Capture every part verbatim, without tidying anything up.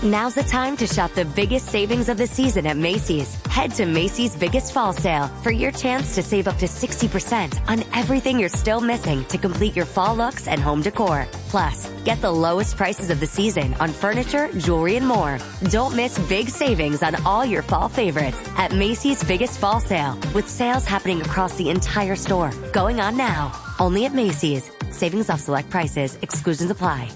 Now's the time to shop the biggest savings of the season at Macy's. Head to Macy's Biggest Fall Sale for your chance to save up to sixty percent on everything you're still missing to complete your fall looks and home decor. Plus, get the lowest prices of the season on furniture, jewelry, and more. Don't miss big savings on all your fall favorites at Macy's Biggest Fall Sale, with sales happening across the entire store. Going on now. Only at Macy's. Savings off select prices. Exclusions apply.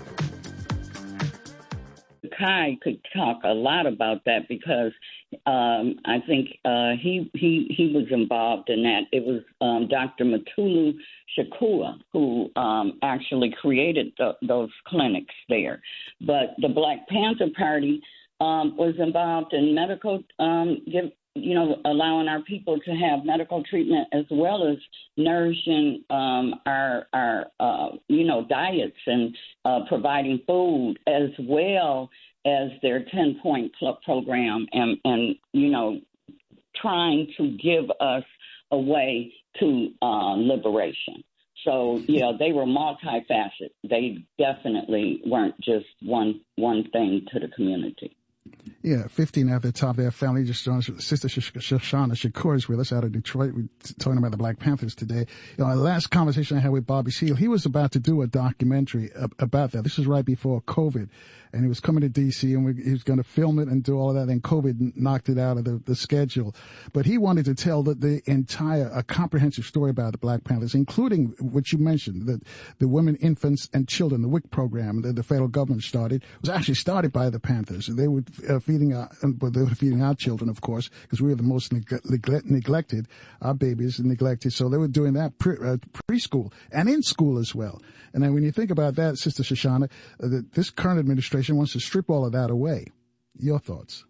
Kai could talk a lot about that because um, I think uh, he he he was involved in that. It was um, Doctor Mutulu Shakua who um, actually created the, those clinics there. But the Black Panther Party um, was involved in medical, um, give, you know, allowing our people to have medical treatment as well as nourishing um, our our uh, you know diets and uh, providing food as well as their ten-point program and, and, you know, trying to give us a way to uh, liberation. So, yeah, they were multifaceted. They definitely weren't just one one thing to the community. Yeah, fifteen at the top there. Family just joined us. Sister Shoshana Shakur is with us out of Detroit. We're talking about the Black Panthers today. You know, the last conversation I had with Bobby Seale, he was about to do a documentary about that. This was right before COVID. And he was coming to D C and we, he was going to film it and do all of that. And COVID knocked it out of the, the schedule. But he wanted to tell the, the entire, a comprehensive story about the Black Panthers, including what you mentioned, the, the women, infants, and children, the W I C program that the federal government started. It was actually started by the Panthers. They were uh, feeding our, well, they were feeding our children, of course, because we were the most neg- neg- neglected. Our babies are neglected. So they were doing that pre, uh, preschool and in school as well. And then when you think about that, Sister Shoshana, uh, the, this current administration wants to strip all of that away. Your thoughts?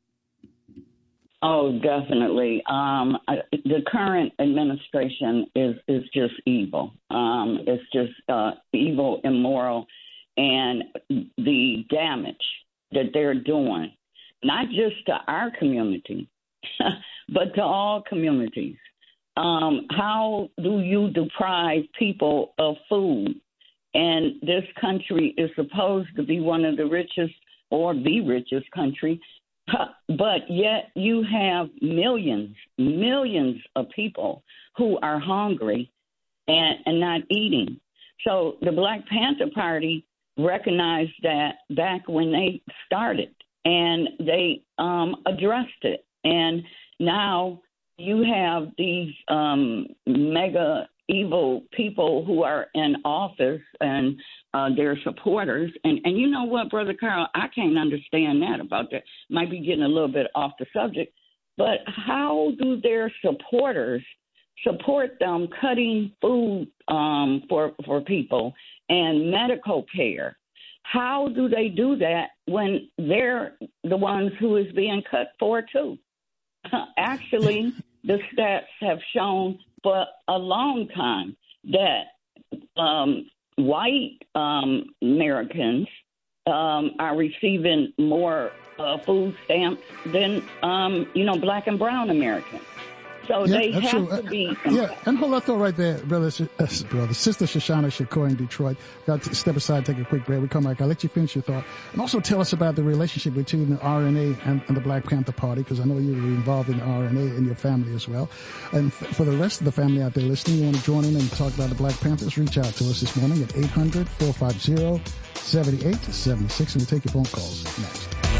Oh, definitely. Um, I, the current administration is, is just evil. Um, it's just uh, evil, immoral, and the damage that they're doing, not just to our community, but to all communities. Um, how do you deprive people of food? And this country is supposed to be one of the richest or the richest country, but yet you have millions, millions of people who are hungry and, and not eating. So the Black Panther Party recognized that back when they started, and they um, addressed it. And now you have these um, mega evil people who are in office and uh, their supporters. And, and you know what, Brother Carl, I can't understand that about that. Might be getting a little bit off the subject, but how do their supporters support them cutting food um, for, for people and medical care? How do they do that when they're the ones who is being cut for too? Actually, the stats have shown for a long time that um, white um, Americans um, are receiving more uh, food stamps than, um, you know, black and brown Americans. So yeah, they have true. to be. Yeah, and hold that thought right there, brother, uh, brother. Sister Shoshana Shakur in Detroit. Got to step aside, take a quick break. We come back. I'll let you finish your thought. And also tell us about the relationship between the R N A and, and the Black Panther Party, because I know you were involved in the R N A in your family as well. And f- for the rest of the family out there listening, you want to join in and talk about the Black Panthers, reach out to us this morning at eight hundred, four five zero, seven eight seven six, and we'll take your phone calls next.